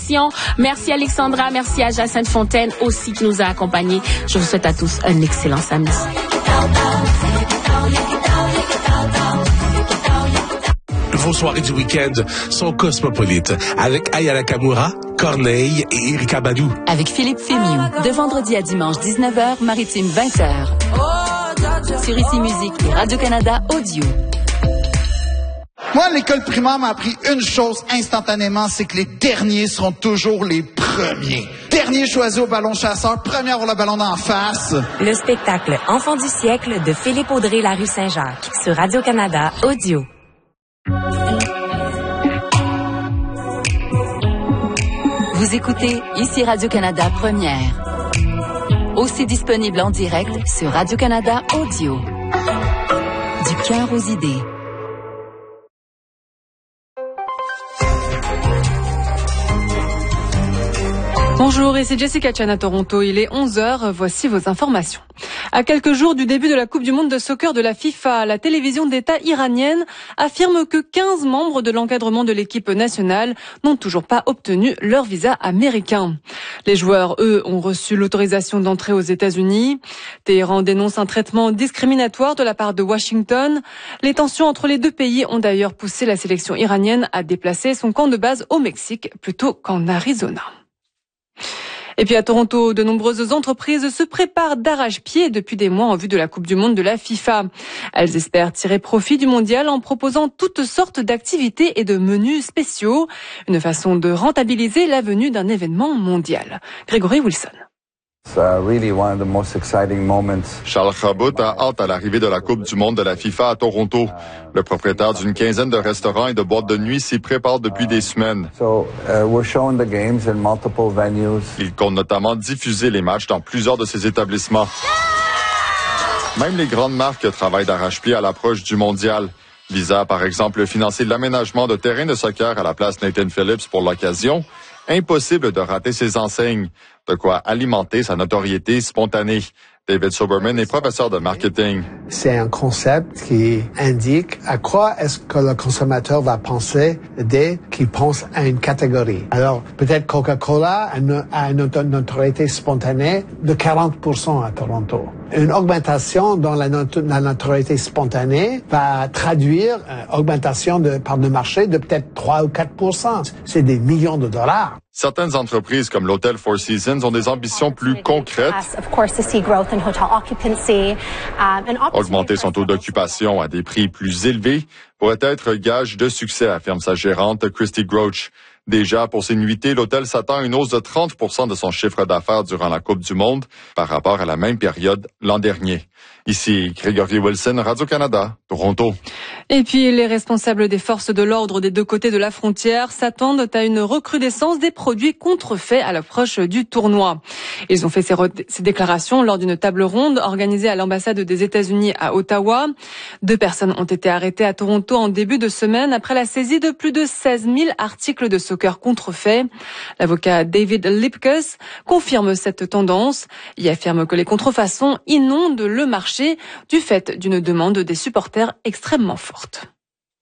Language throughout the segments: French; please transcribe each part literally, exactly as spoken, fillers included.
l'émission. Merci Alexandra, merci à Jacinthe Fontaine aussi qui nous a accompagnés. Je vous souhaite à tous un excellent samedi. Vos soirées du week-end sont cosmopolites avec Aya Nakamura, Corneille et Erika Badou. Avec Philippe Fémiou, de vendredi à dimanche dix-neuf heures, maritime vingt heures. Sur Ici Musique et Radio-Canada Audio. Moi, l'école primaire m'a appris une chose instantanément, c'est que les derniers seront toujours les premiers. Dernier choisi au ballon chasseur, premier à avoir le ballon d'en face. Le spectacle Enfant du siècle de Philippe Audrey La Rue Saint-Jacques sur Radio-Canada Audio. Vous écoutez Ici Radio-Canada Première. Aussi disponible en direct sur Radio-Canada Audio. Du cœur aux idées. Bonjour, ici Jessica Chan à Toronto. Il est onze heures. Voici vos informations. À quelques jours du début de la Coupe du monde de soccer de la FIFA, la télévision d'État iranienne affirme que quinze membres de l'encadrement de l'équipe nationale n'ont toujours pas obtenu leur visa américain. Les joueurs, eux, ont reçu l'autorisation d'entrer aux États-Unis. Téhéran dénonce un traitement discriminatoire de la part de Washington. Les tensions entre les deux pays ont d'ailleurs poussé la sélection iranienne à déplacer son camp de base au Mexique plutôt qu'en Arizona. Et puis à Toronto, de nombreuses entreprises se préparent d'arrache-pied depuis des mois en vue de la Coupe du monde de la FIFA. Elles espèrent tirer profit du mondial en proposant toutes sortes d'activités et de menus spéciaux. Une façon de rentabiliser la venue d'un événement mondial. Grégory Wilson. Charles Chabot a hâte à l'arrivée de la Coupe du monde de la FIFA à Toronto. Le propriétaire d'une quinzaine de restaurants et de boîtes de nuit s'y prépare depuis des semaines. Il compte notamment diffuser les matchs dans plusieurs de ses établissements. Même les grandes marques travaillent d'arrache-pied à l'approche du mondial. Visa a par exemple financé l'aménagement de terrains de soccer à la place Nathan Phillips pour l'occasion. Impossible de rater ses enseignes, de quoi alimenter sa notoriété spontanée. David Soberman est professeur de marketing. C'est un concept qui indique à quoi est-ce que le consommateur va penser dès qu'il pense à une catégorie. Alors, peut-être Coca-Cola a une notoriété spontanée de quarante pour cent à Toronto. Une augmentation dans la, not- la notoriété spontanée va traduire une augmentation de part de marché de peut-être trois ou quatre pour cent. C'est des millions de dollars. Certaines entreprises comme l'hôtel Four Seasons ont des ambitions plus concrètes. Augmenter son taux d'occupation à des prix plus élevés pourrait être gage de succès, affirme sa gérante Christy Grouch. Déjà, pour ses nuitées, l'hôtel s'attend à une hausse de trente pour cent de son chiffre d'affaires durant la Coupe du monde par rapport à la même période l'an dernier. Ici, Grégory Wilson, Radio-Canada, Toronto. Et puis, les responsables des forces de l'ordre des deux côtés de la frontière s'attendent à une recrudescence des produits contrefaits à l'approche du tournoi. Ils ont fait ces, re- ces déclarations lors d'une table ronde organisée à l'ambassade des États-Unis à Ottawa. Deux personnes ont été arrêtées à Toronto en début de semaine après la saisie de plus de seize mille articles de soccer contrefaits. L'avocat David Lipkus confirme cette tendance. Il affirme que les contrefaçons inondent le marché du fait d'une demande des supporters extrêmement forte.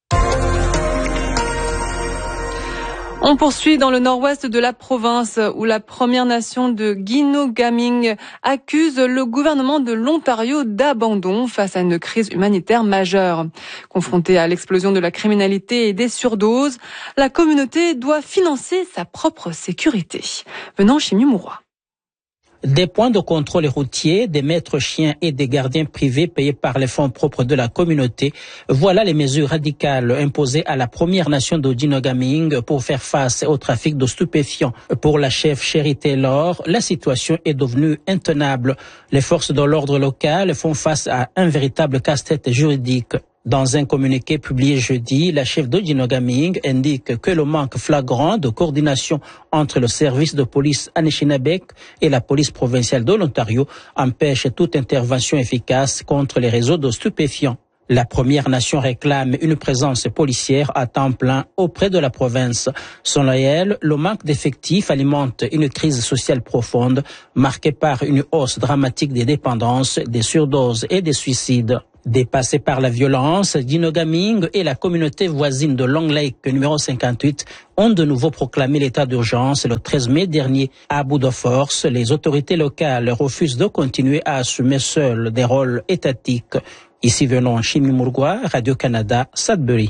On poursuit dans le nord-ouest de la province où la Première Nation de Guinogaming accuse le gouvernement de l'Ontario d'abandon face à une crise humanitaire majeure. Confrontée à l'explosion de la criminalité et des surdoses, la communauté doit financer sa propre sécurité. Venant chez Mimoura. Des points de contrôle routiers, des maîtres chiens et des gardiens privés payés par les fonds propres de la communauté. Voilà les mesures radicales imposées à la Première Nation de Guinogaming pour faire face au trafic de stupéfiants. Pour la chef Sherry Taylor, la situation est devenue intenable. Les forces de l'ordre local font face à un véritable casse-tête juridique. Dans un communiqué publié jeudi, la chef de Guinogaming indique que le manque flagrant de coordination entre le service de police Anishinabek et la police provinciale de l'Ontario empêche toute intervention efficace contre les réseaux de stupéfiants. La Première Nation réclame une présence policière à temps plein auprès de la province. Selon elle, le manque d'effectifs alimente une crise sociale profonde marquée par une hausse dramatique des dépendances, des surdoses et des suicides. Dépassés par la violence, Dino Gaming et la communauté voisine de Long Lake numéro cinquante-huit ont de nouveau proclamé l'état d'urgence le treize mai dernier. À bout de force, les autorités locales refusent de continuer à assumer seules des rôles étatiques. Ici venons Chimi Murgua, Radio-Canada, Sudbury.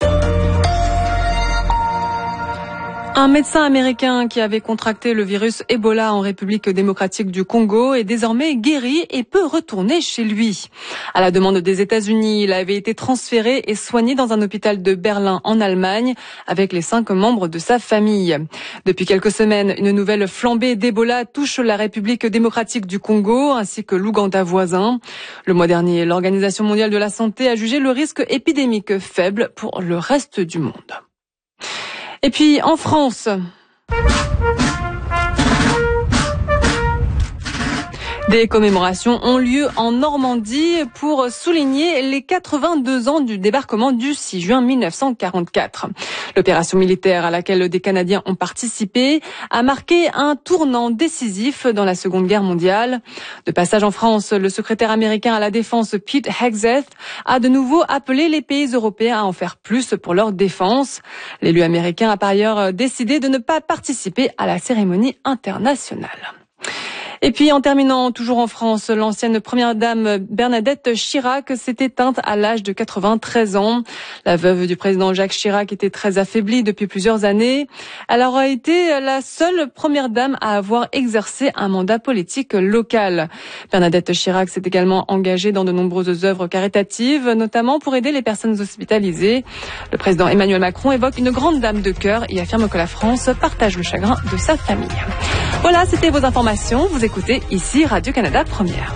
Un médecin américain qui avait contracté le virus Ebola en République démocratique du Congo est désormais guéri et peut retourner chez lui. À la demande des États-Unis, il avait été transféré et soigné dans un hôpital de Berlin en Allemagne avec les cinq membres de sa famille. Depuis quelques semaines, une nouvelle flambée d'Ebola touche la République démocratique du Congo ainsi que l'Ouganda voisin. Le mois dernier, l'Organisation mondiale de la santé a jugé le risque épidémique faible pour le reste du monde. Et puis, en France, des commémorations ont lieu en Normandie pour souligner les quatre-vingt-deux ans du débarquement du six juin mille neuf cent quarante-quatre. L'opération militaire à laquelle des Canadiens ont participé a marqué un tournant décisif dans la Seconde Guerre mondiale. De passage en France, le secrétaire américain à la Défense Pete Hegseth a de nouveau appelé les pays européens à en faire plus pour leur défense. L'élu américain a par ailleurs décidé de ne pas participer à la cérémonie internationale. Et puis, en terminant, toujours en France, l'ancienne première dame Bernadette Chirac s'est éteinte à l'âge de quatre-vingt-treize ans. La veuve du président Jacques Chirac était très affaiblie depuis plusieurs années. Elle aura été la seule première dame à avoir exercé un mandat politique local. Bernadette Chirac s'est également engagée dans de nombreuses œuvres caritatives, notamment pour aider les personnes hospitalisées. Le président Emmanuel Macron évoque une grande dame de cœur et affirme que la France partage le chagrin de sa famille. Voilà, c'était vos informations. Vous écoutez ici Radio-Canada Première.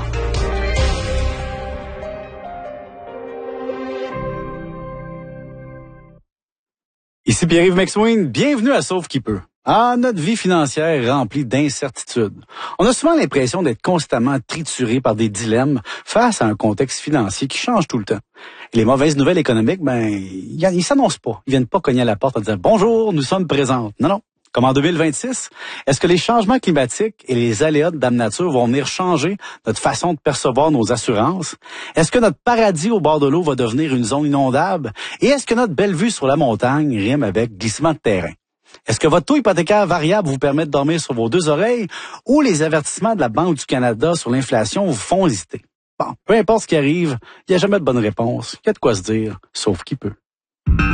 Ici Pierre-Yves McSween, bienvenue à Sauve qui peut. Ah, notre vie financière est remplie d'incertitudes. On a souvent l'impression d'être constamment trituré par des dilemmes face à un contexte financier qui change tout le temps. Et les mauvaises nouvelles économiques, ben, ils, ils s'annoncent pas. Ils viennent pas cogner à la porte en disant « Bonjour, nous sommes présentes ». Non, non. Comme en deux mille vingt-six, est-ce que les changements climatiques et les aléas de Dame Nature vont venir changer notre façon de percevoir nos assurances? Est-ce que notre paradis au bord de l'eau va devenir une zone inondable? Et est-ce que notre belle vue sur la montagne rime avec glissement de terrain? Est-ce que votre taux hypothécaire variable vous permet de dormir sur vos deux oreilles ou les avertissements de la Banque du Canada sur l'inflation vous font hésiter? Bon, peu importe ce qui arrive, il n'y a jamais de bonne réponse. Il y a de quoi se dire, sauf qui peut.